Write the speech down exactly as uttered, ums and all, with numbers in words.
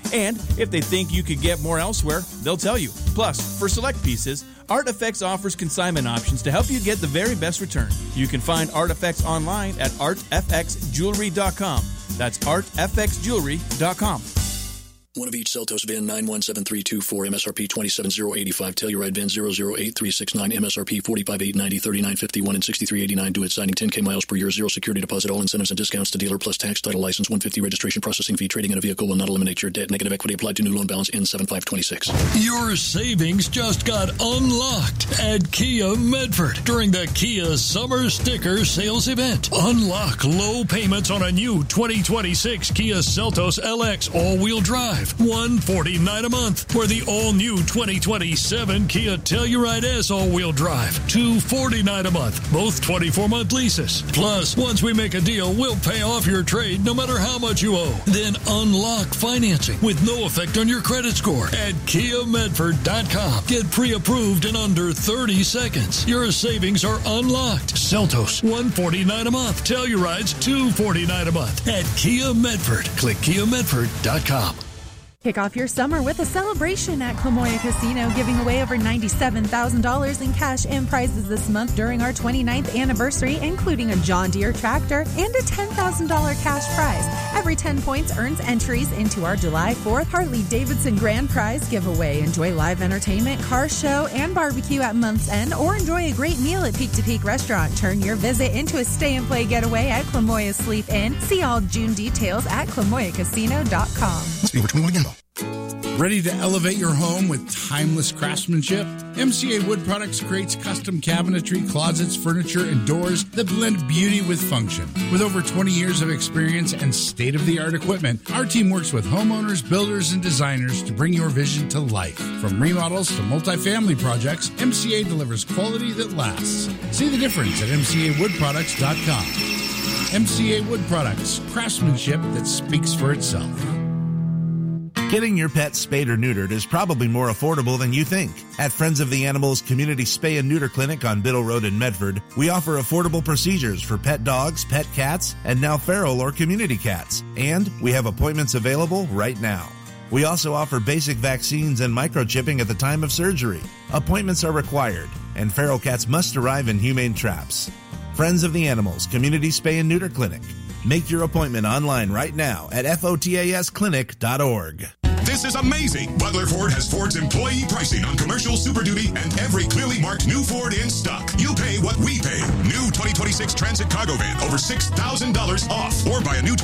And if they think you could get more elsewhere, they'll tell you. Plus, for select pieces, Artifacts offers consignment options to help you get the very best return. You can find Artifacts online at art f x jewelry dot com. That's art f x jewelry dot com. One of each Seltos V I N nine one seven three two four, M S R P twenty-seven thousand eighty-five, Telluride V I N zero zero eight three six nine, M S R P forty-five thousand eight hundred ninety, thirty-nine fifty-one and sixty-three eighty-nine, due at signing, ten K miles per year, zero security deposit, all incentives and discounts to dealer plus tax, title license, one hundred fifty registration processing fee. Trading in a vehicle will not eliminate your debt. Negative equity applied to new loan balance ends seven five twenty-six. Your savings just got unlocked at Kia Medford during the Kia Summer Sticker Sales Event. Unlock low payments on a new twenty twenty-six Kia Seltos L X all-wheel drive, one hundred forty-nine dollars a month, or the all-new twenty twenty-seven Kia Telluride S all-wheel drive, two hundred forty-nine dollars a month, both twenty-four month leases. Plus, once we make a deal, we'll pay off your trade no matter how much you owe. Then unlock financing with no effect on your credit score at kia medford dot com. Get pre-approved in under thirty seconds. Your savings are unlocked. Seltos, one hundred forty-nine dollars a month. Telluride's two hundred forty-nine dollars a month at Kia Medford. Click kia medford dot com. Kick off your summer with a celebration at Clamoya Casino, giving away over ninety-seven thousand dollars in cash and prizes this month during our twenty-ninth anniversary, including a John Deere tractor and a ten thousand dollars cash prize. Every ten points earns entries into our July fourth Harley-Davidson Grand Prize giveaway. Enjoy live entertainment, car show, and barbecue at month's end, or enjoy a great meal at Peak to Peak Restaurant. Turn your visit into a stay-and-play getaway at Clamoya Sleep Inn. See all June details at clamoya casino dot com. Must be over twenty-one again, though. Ready to elevate your home with timeless craftsmanship? M C A Wood Products creates custom cabinetry, closets, furniture, and doors that blend beauty with function. With over twenty years of experience and state-of-the-art equipment, our team works with homeowners, builders, and designers to bring your vision to life. From remodels to multifamily projects, M C A delivers quality that lasts. See the difference at m c a wood products dot com. M C A Wood Products, craftsmanship that speaks for itself. Getting your pet spayed or neutered is probably more affordable than you think. At Friends of the Animals Community Spay and Neuter Clinic on Biddle Road in Medford, we offer affordable procedures for pet dogs, pet cats, and now feral or community cats. And we have appointments available right now. We also offer basic vaccines and microchipping at the time of surgery. Appointments are required, and feral cats must arrive in humane traps. Friends of the Animals Community Spay and Neuter Clinic. Make your appointment online right now at fotas clinic dot org. This is amazing. Butler Ford has Ford's employee pricing on commercial Super Duty and every clearly marked new Ford in stock. You pay what we pay. New twenty twenty-six Transit Cargo Van, over six thousand dollars off. Or buy a new